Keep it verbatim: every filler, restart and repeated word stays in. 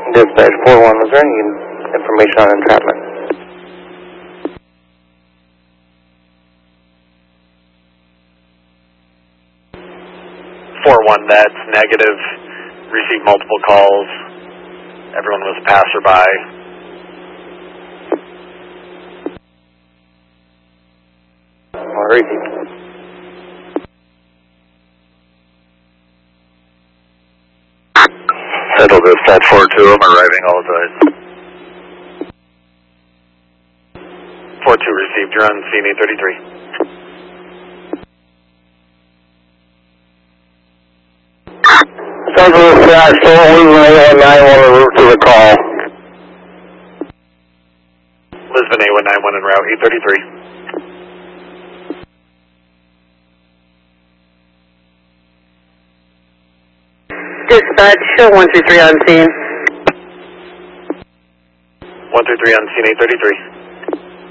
Dispatch four one, was there any information on entrapment? four one, that's negative. Received multiple calls. Everyone was a passerby. Alrighty. Settle dispatch four two, I'm arriving all sides. four two received, you're on C N A thirty-three. Central Dispatch four one eight one nine one en route to the call. Lisbon eight one nine one en route, eight thirty-three. Dispatch, show one three three on scene. one three three on C N A thirty-three.